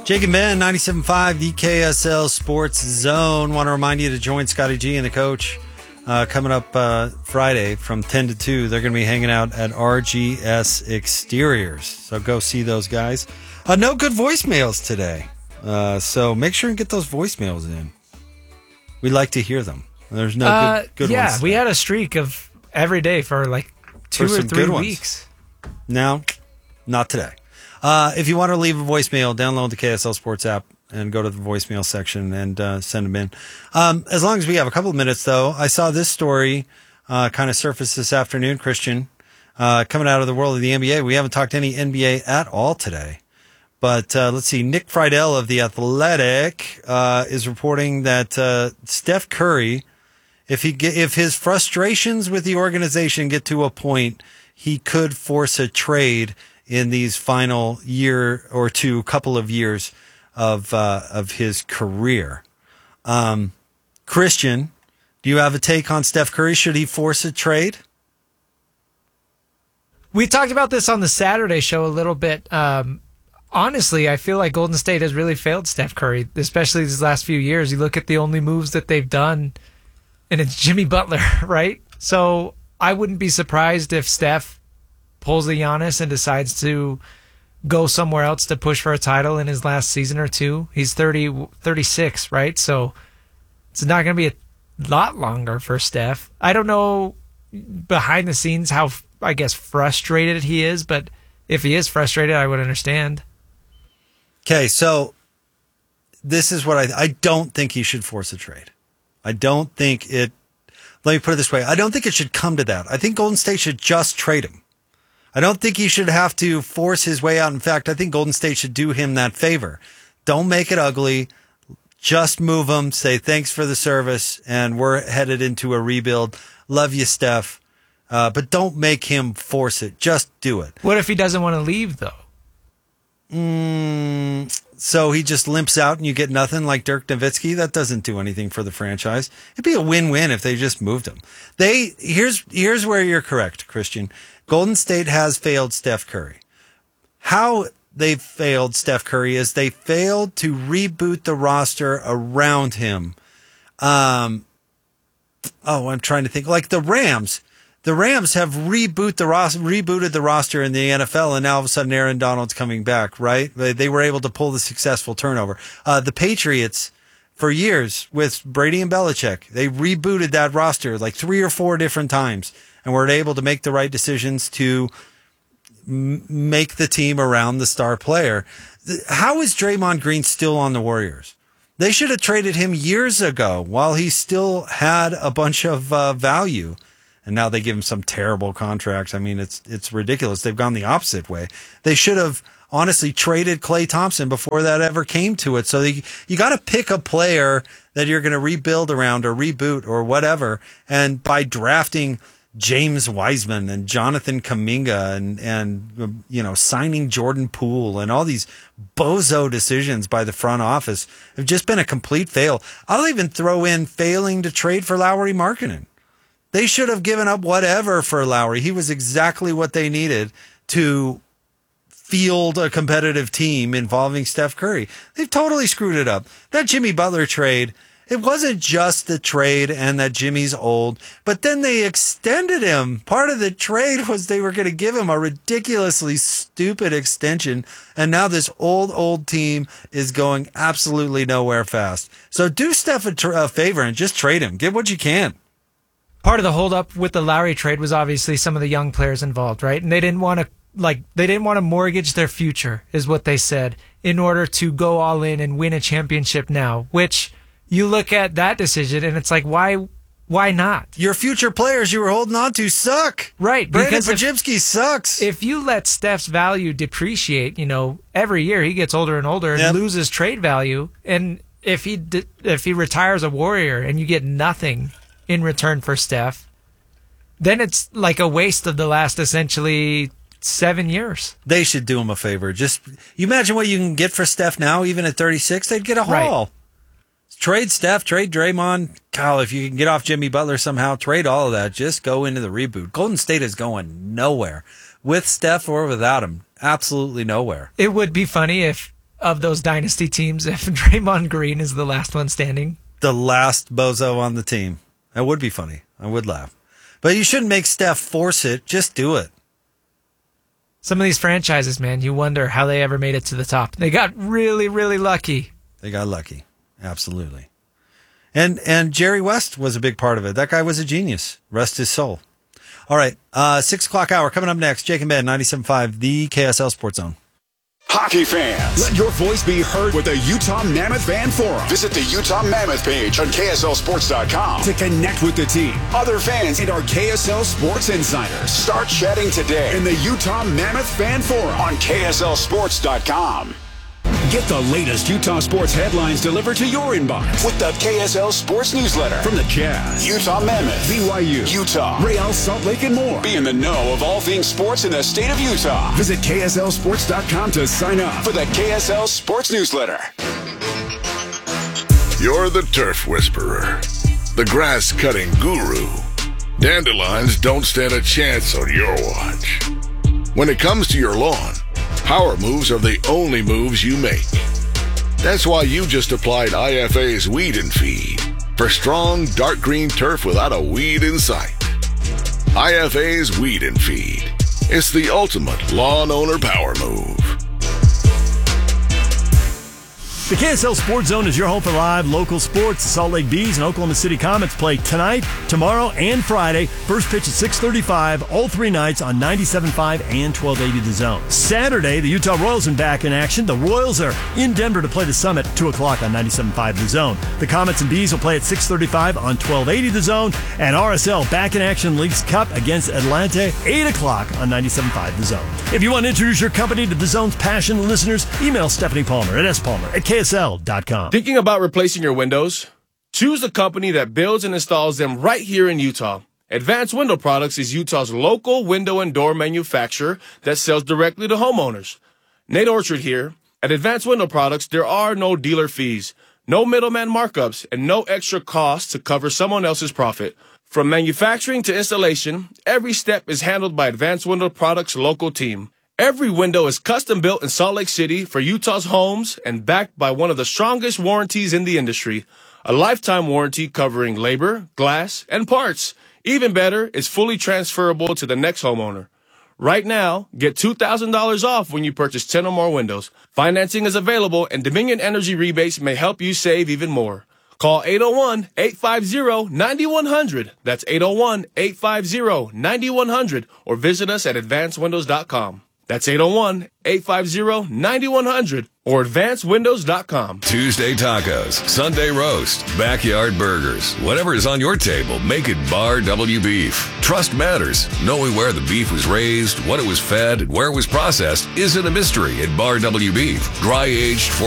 Jake and Ben, 97.5, the KSL Sports Zone. Want to remind you to join Scotty G and the coach coming up Friday from 10 to 2. They're going to be hanging out at RGS Exteriors. So go see those guys. No good voicemails today. So make sure and get those voicemails in. We like to hear them. There's no good ones. Yeah, we had a streak of every day for like 2 or 3 weeks. No, not today. If you want to leave a voicemail, download the KSL Sports app and go to the voicemail section and send them in. As long as we have a couple of minutes, though, I saw this story kind of surface this afternoon, Christian, coming out of the world of the NBA. We haven't talked any NBA at all today. But let's see, Nick Friedel of The Athletic is reporting that Steph Curry, if his frustrations with the organization get to a point, he could force a trade in these final year or two, couple of years of his career. Christian, do you have a take on Steph Curry? Should he force a trade? We talked about this on the Saturday show a little bit. Honestly, I feel like Golden State has really failed Steph Curry, especially these last few years. You look at the only moves that they've done, and it's Jimmy Butler, right? So I wouldn't be surprised if Steph pulls a Giannis and decides to go somewhere else to push for a title in his last season or two. He's 36, right? So it's not going to be a lot longer for Steph. I don't know behind the scenes how, I guess, frustrated he is, but if he is frustrated, I would understand. Okay, so this is what I don't think he should force a trade. I don't think it, let me put it this way, I don't think it should come to that. I think Golden State should just trade him. I don't think he should have to force his way out. In fact, I think Golden State should do him that favor. Don't make it ugly. Just move him. Say thanks for the service, and we're headed into a rebuild. Love you, Steph. But don't make him force it. Just do it. What if he doesn't want to leave, though? So he just limps out and you get nothing like Dirk Nowitzki? That doesn't do anything for the franchise. It'd be a win-win if they just moved him. Here's where you're correct, Christian. Golden State has failed Steph Curry. How they've failed Steph Curry is they failed to reboot the roster around him. I'm trying to think. Like the Rams. The Rams have rebooted the roster in the NFL, and now all of a sudden Aaron Donald's coming back, right? They were able to pull the successful turnover. The Patriots, for years, with Brady and Belichick, they rebooted that roster like 3 or 4 different times and were able to make the right decisions to make the team around the star player. How is Draymond Green still on the Warriors? They should have traded him years ago while he still had a bunch of value. And now they give him some terrible contracts. I mean, it's ridiculous. They've gone the opposite way. They should have honestly traded Klay Thompson before that ever came to it. So you got to pick a player that you're going to rebuild around or reboot or whatever. And by drafting James Wiseman and Jonathan Kuminga and signing Jordan Poole and all these bozo decisions by the front office have just been a complete fail. I'll even throw in failing to trade for Lauri Markkanen. They should have given up whatever for Lowry. He was exactly what they needed to field a competitive team involving Steph Curry. They've totally screwed it up. That Jimmy Butler trade, it wasn't just the trade and that Jimmy's old, but then they extended him. Part of the trade was they were going to give him a ridiculously stupid extension, and now this old team is going absolutely nowhere fast. So do Steph a favor and just trade him. Get what you can. Part of the holdup with the Lowry trade was obviously some of the young players involved, right? And they didn't want to mortgage their future, is what they said, in order to go all in and win a championship now. Which you look at that decision and it's like, why not? Your future players you were holding on to suck, right? Brandon Podziemski sucks. If you let Steph's value depreciate, every year he gets older and older and loses trade value, and if he retires a Warrior and you get nothing in return for Steph, then it's like a waste of the last essentially 7 years. They should do him a favor. Just you imagine what you can get for Steph now, even at 36, they'd get a haul. Right. Trade Steph, trade Draymond. Kyle, if you can get off Jimmy Butler somehow, trade all of that. Just go into the reboot. Golden State is going nowhere. With Steph or without him, absolutely nowhere. It would be funny if of those dynasty teams if Draymond Green is the last one standing? The last bozo on the team. That would be funny. I would laugh. But you shouldn't make Steph force it. Just do it. Some of these franchises, man, you wonder how they ever made it to the top. They got really, really lucky. They got lucky. Absolutely. And Jerry West was a big part of it. That guy was a genius. Rest his soul. All right. 6 o'clock hour coming up next. Jake and Ben, 97.5, the KSL Sports Zone. Hockey fans, let your voice be heard with the Utah Mammoth Fan Forum. Visit the Utah Mammoth page on KSLSports.com to connect with the team, other fans, and our KSL Sports insiders. Start chatting today in the Utah Mammoth Fan Forum on KSLSports.com. Get the latest Utah sports headlines delivered to your inbox with the KSL Sports Newsletter from the Jazz, Utah Mammoth, BYU, Utah, Real Salt Lake, and more. Be in the know of all things sports in the state of Utah. Visit KSLSports.com to sign up for the KSL Sports Newsletter. You're the turf whisperer, the grass-cutting guru. Dandelions don't stand a chance on your watch. When it comes to your lawn, power moves are the only moves you make. That's why you just applied IFA's Weed and Feed for strong, dark green turf without a weed in sight. IFA's Weed and Feed. It's the ultimate lawn owner power move. The KSL Sports Zone is your home for live local sports. The Salt Lake Bees and Oklahoma City Comets play tonight, tomorrow, and Friday. First pitch at 6:35, all 3 nights on 97.5 and 1280 The Zone. Saturday, the Utah Royals are back in action. The Royals are in Denver to play the Summit, 2 o'clock on 97.5 The Zone. The Comets and Bees will play at 6:35 on 1280 The Zone. And RSL back in action, Leagues Cup against Atlanta, 8 o'clock on 97.5 The Zone. If you want to introduce your company to The Zone's passionate listeners, email Stephanie Palmer at spalmer@KSL.com. Thinking about replacing your windows? Choose a company that builds and installs them right here in Utah. Advanced Window Products is Utah's local window and door manufacturer that sells directly to homeowners. Nate Orchard here. At Advanced Window Products, there are no dealer fees, no middleman markups, and no extra costs to cover someone else's profit. From manufacturing to installation, every step is handled by Advanced Window Products' local team. Every window is custom built in Salt Lake City for Utah's homes and backed by one of the strongest warranties in the industry. A lifetime warranty covering labor, glass, and parts. Even better, it's fully transferable to the next homeowner. Right now, get $2,000 off when you purchase 10 or more windows. Financing is available and Dominion Energy rebates may help you save even more. Call 801-850-9100. That's 801-850-9100 or visit us at advancedwindows.com. That's 801-850-9100 or advancedwindows.com. Tuesday tacos, Sunday roast, backyard burgers. Whatever is on your table, make it Bar W Beef. Trust matters. Knowing where the beef was raised, what it was fed, and where it was processed isn't a mystery at Bar W Beef. Dry aged